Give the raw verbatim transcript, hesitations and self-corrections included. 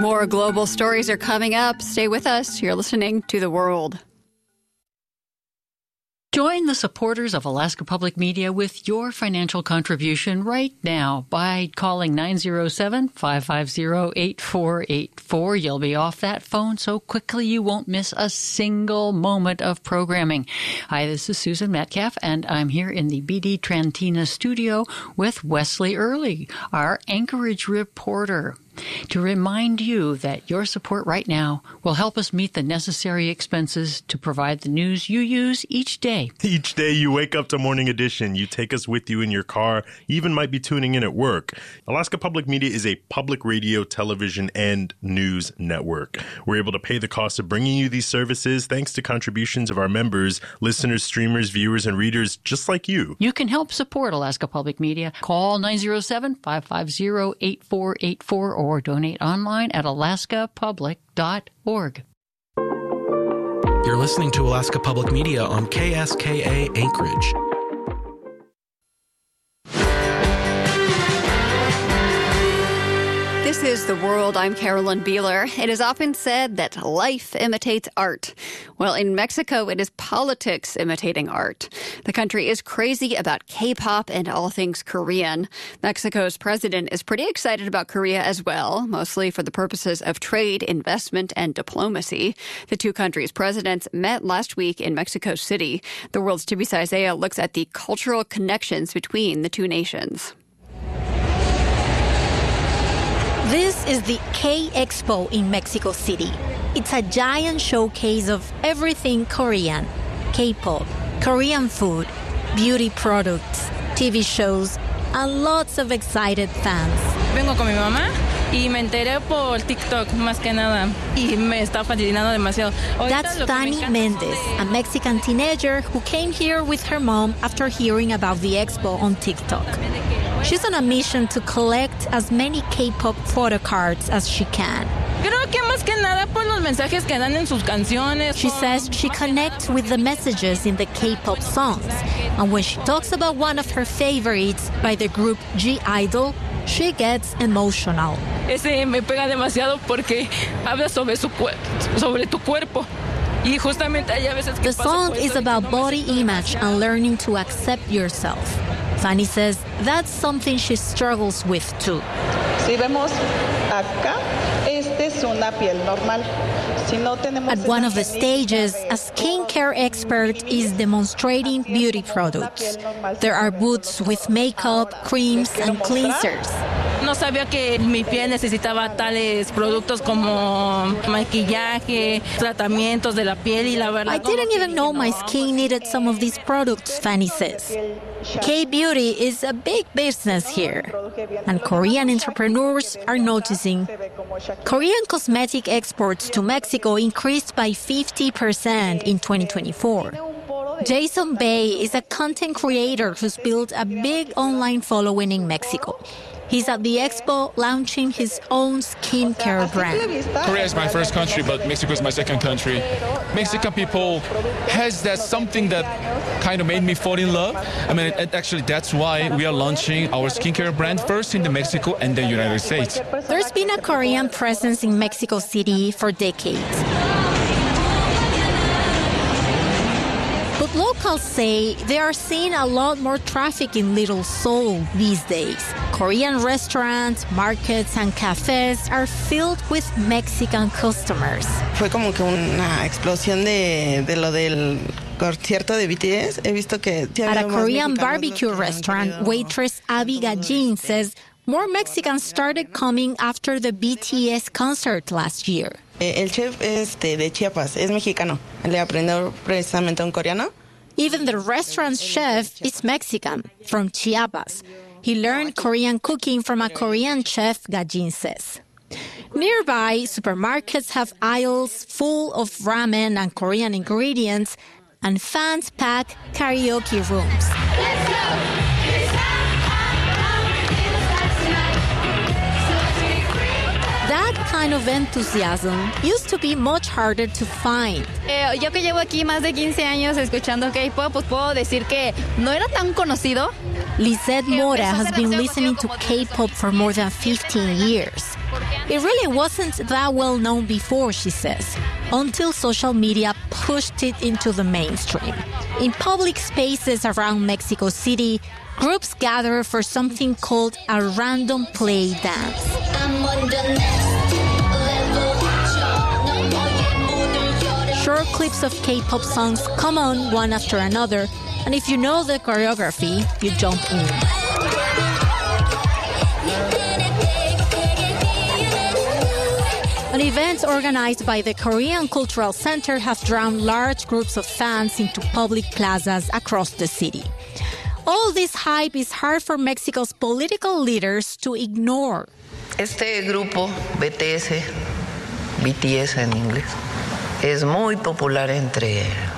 More global stories are coming up. Stay with us. You're listening to The World. Join the supporters of Alaska Public Media with your financial contribution right now by calling nine zero seven, five five zero, eight four eight four. You'll be off that phone so quickly you won't miss a single moment of programming. Hi, this is Susan Metcalf, and I'm here in the B D Trantina studio with Wesley Early, our Anchorage reporter, to remind you that your support right now will help us meet the necessary expenses to provide the news you use each day. Each day you wake up to Morning Edition. You take us with you in your car. You even might be tuning in at work. Alaska Public Media is a public radio, television, and news network. We're able to pay the cost of bringing you these services thanks to contributions of our members, listeners, streamers, viewers, and readers just like you. You can help support Alaska Public Media. Call nine zero seven, five five zero, eight four eight four or donate online at alaska public dot org. You're listening to Alaska Public Media on K S K A Anchorage. This is The World. I'm Carolyn Beeler. It is often said that life imitates art. Well, in Mexico, it is politics imitating art. The country is crazy about K-pop and all things Korean. Mexico's president is pretty excited about Korea as well, mostly for the purposes of trade, investment, and diplomacy. The two countries' presidents met last week in Mexico City. The World's Tibisa Isaiah looks at the cultural connections between the two nations. This is the K-Expo in Mexico City. It's a giant showcase of everything Korean. K-pop, Korean food, beauty products, T V shows, and lots of excited fans. Vengo con mi mamá y me enteré por TikTok más que nada y me está fascinando demasiado. That's Dani Mendez, a Mexican teenager who came here with her mom after hearing about the expo on TikTok. She's on a mission to collect as many K-pop photo cards as she can. Creo que más que nada por los mensajes que dan en sus canciones. She says she connects with the messages in the K-pop songs. And when she talks about one of her favorites by the group G-Idol, she gets emotional. Ese me pega demasiado porque habla sobre su sobre tu cuerpo. Y justamente hay a veces que the song is about body image and learning to accept yourself. Fanny says that's something she struggles with too. Si vemos acá, esta es una piel normal. Si no tenemos At one of the stages, a skincare expert is demonstrating beauty products. There are booths with makeup, creams, and cleansers. No sabía que mi piel necesitaba tales productos como maquillaje, tratamientos de la piel y la verdad. I didn't even know my skin needed some of these products, Fanny says. K-beauty is a big business here, and Korean entrepreneurs are noticing. Korean cosmetic exports to Mexico increased by fifty percent in twenty twenty-four. Jason Bay is a content creator who's built a big online following in Mexico. He's at the expo launching his own skincare brand. Korea is my first country, but Mexico is my second country. Mexican people has that something that kind of made me fall in love. I mean, it, actually, that's why we are launching our skincare brand first in the Mexico and then United States. There's been a Korean presence in Mexico City for decades. But locals say they are seeing a lot more traffic in Little Seoul these days. Korean restaurants, markets, and cafes are filled with Mexican customers. Fue como que una explosión de, de lo del concierto de B T S. He visto que At a Korean barbecue restaurant, waitress Abby Gajin says more Mexicans started coming after the B T S concert last year. El chef es de, de Chiapas, es mexicano. Le aprendió precisamente a un coreano. Even the restaurant's chef is Mexican, from Chiapas. He learned Korean cooking from a Korean chef, Gajin says. Nearby, supermarkets have aisles full of ramen and Korean ingredients, and fans pack karaoke rooms. Let's go! That kind of enthusiasm used to be much harder to find. Eh, yo que llevo aquí más de quince años escuchando K-pop, pues puedo decir que no era tan conocido. Lisette Mora has been listening to K-pop for more than fifteen years. It really wasn't that well known before, she says, until social media pushed it into the mainstream. In public spaces around Mexico City, groups gather for something called a random play dance. Short clips of K-pop songs come on one after another, and if you know the choreography, you jump in. And events organized by the Korean Cultural Center have drawn large groups of fans into public plazas across the city. All this hype is hard for Mexico's political leaders to ignore. Este grupo, B T S, B T S en inglés, es muy popular entre